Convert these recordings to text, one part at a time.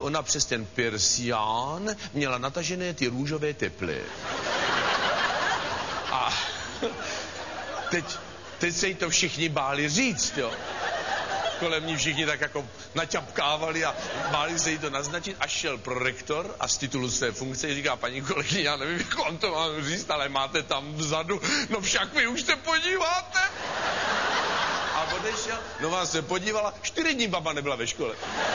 ona přes ten persián měla natažené ty růžové teply. A teď se jí to všichni báli říct, jo. Kolem ní všichni tak jako naťapkávali a báli se jí to naznačit, až šel prorektor a z titulu své funkce říká, paní kolegyně, já nevím, jak vám to mám říct, ale máte tam vzadu, no však vy už se podíváte. A odešel, no vás se podívala, 4 dní baba nebyla ve škole.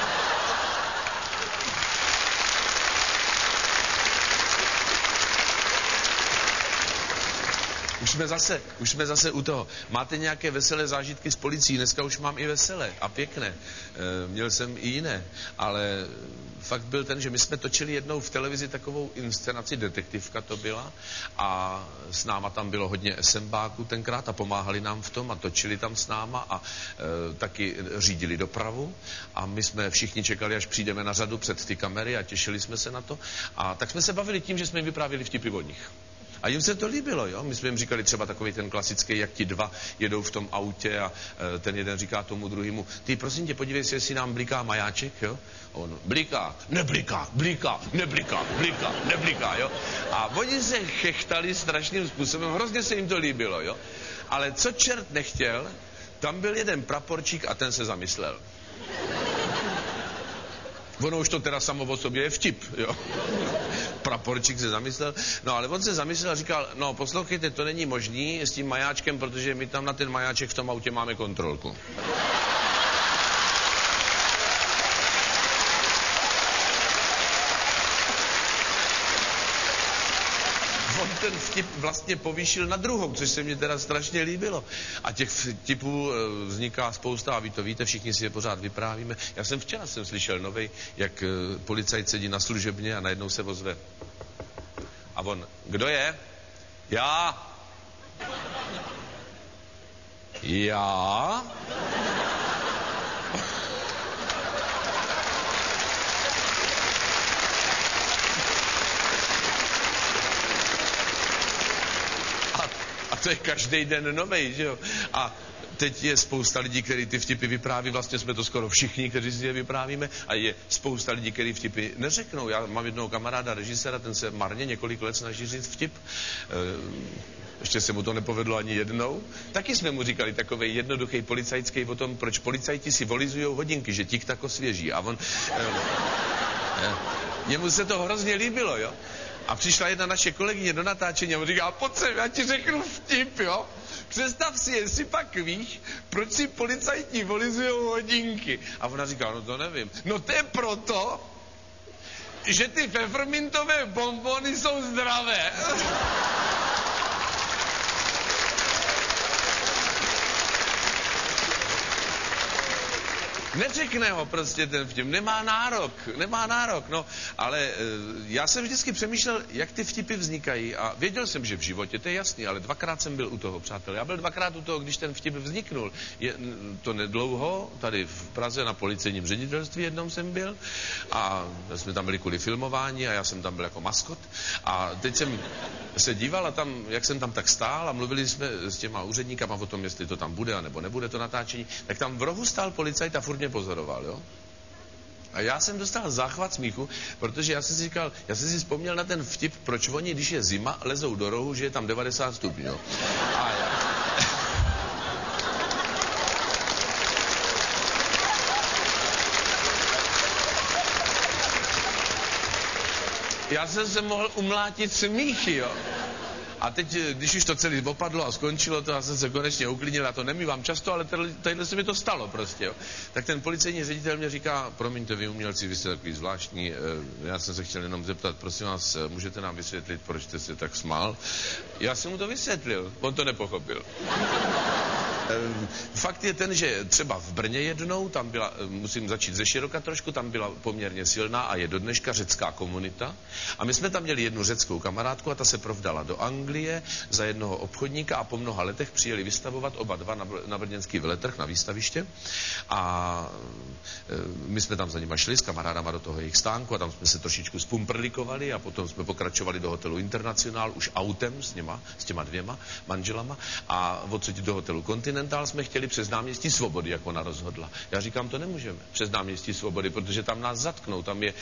Už jsme zase u toho. Máte nějaké veselé zážitky s policií? Dneska už mám i veselé a pěkné. Měl jsem i jiné, ale fakt byl ten, že my jsme točili jednou v televizi takovou inscenaci, detektivka to byla, a s náma tam bylo hodně SMBáků tenkrát a pomáhali nám v tom a točili tam s náma a taky řídili dopravu a my jsme všichni čekali, až přijdeme na řadu před ty kamery a těšili jsme se na to. A tak jsme se bavili tím, že jsme jim vyprávěli vtipy od nich. A jim se to líbilo, jo. My jsme jim říkali třeba takový ten klasický, jak ti dva jedou v tom autě a ten jeden říká tomu druhému, ty prosím tě, podívej se, jestli nám bliká majáček, jo. A on, bliká, nebliká, bliká, nebliká, bliká, nebliká, jo. A oni se chechtali strašným způsobem, hrozně se jim to líbilo, jo. Ale co čert nechtěl, tam byl jeden praporčík a ten se zamyslel. Ono už to teda samo o sobě je vtip, jo. Praporčík se zamyslel, no ale on se zamyslel a říkal, no poslouchejte, to není možný s tím majáčkem, protože my tam na ten majáček v tom autě máme kontrolku. On ten vtip vlastně povýšil na druhou, což se mně teda strašně líbilo. A těch vtipů vzniká spousta a vy to víte, všichni si je pořád vyprávíme. Já jsem včera slyšel novej, jak policajt sedí na služebně a najednou se ozve. A on, kdo je? Já. Já? A to je každý den novej, že jo? A teď je spousta lidí, kteří ty vtipy vypráví, vlastně jsme to skoro všichni, kteří si je vyprávíme, a je spousta lidí, kteří vtipy neřeknou. Já mám jednoho kamaráda, režiséra, ten se marně několik let snaží říct vtip. Ještě se mu to nepovedlo ani jednou. Taky jsme mu říkali takovej jednoduchý policajský o tom, proč policajti si volizujou hodinky, že tik tak osvěží. A on... Jemu se to hrozně líbilo, jo? A přišla jedna naše kolegyně do natáčení a on říká, pojď sem, já ti řeknu vtip, jo? Představ si, jestli pak víš, proč si policajti volizujou hodinky. A ona říká, no to nevím. No to je proto, že ty pfeffermintové bonbony jsou zdravé. Neřekne ho prostě ten vtip, nemá nárok, no, ale já jsem vždycky přemýšlel, jak ty vtipy vznikají a věděl jsem, že v životě, to je jasný, ale 2krát jsem byl u toho, přátelé. Já byl 2krát u toho, když ten vtip vzniknul. Je to nedlouho, tady v Praze na policejním ředitelství jednou jsem byl a jsme tam byli kvůli filmování a já jsem tam byl jako maskot a teď jsem se díval a tam, jak jsem tam tak stál a mluvili jsme s těma úředníkama o tom, jestli to tam bude a nebo nebude to natáčení, tak tam v rohu stál policajt a furt mě pozoroval, jo. A já jsem dostal záchvat smíchu, protože já jsem si vzpomněl na ten vtip, proč oni, když je zima, lezou do rohu, že je tam 90 stupňů. A já jsem se mohl umlátit smíchy, jo. A teď, když už to celé opadlo a skončilo to, já jsem se konečně uklidnil, já to nemývám často, ale tadyhle se mi to stalo prostě, jo. Tak ten policejní ředitel mě říká, promiňte, vy umělci, vy jste takový zvláštní, já jsem se chtěl jenom zeptat, prosím vás, můžete nám vysvětlit, proč jste se tak smál? Já jsem mu to vysvětlil, on to nepochopil. Fakt je ten, že třeba v Brně jednou, tam byla, musím začít ze široka trošku, tam byla poměrně silná a je do dneška řecká komunita. A my jsme tam měli jednu řeckou kamarádku a ta se provdala do Anglie za jednoho obchodníka a po mnoha letech přijeli vystavovat oba dva na brněnský veletrh, na výstaviště. A my jsme tam za nima šli s kamarádama do toho jejich stánku a tam jsme se trošičku spumprlikovali a potom jsme pokračovali do hotelu Internacionál už autem s těma dvěma manželama a odsud do hotelu Continental jsme chtěli přes náměstí Svobody, jak ona rozhodla. Já říkám, to nemůžeme přes náměstí Svobody, protože tam nás zatknou, tam je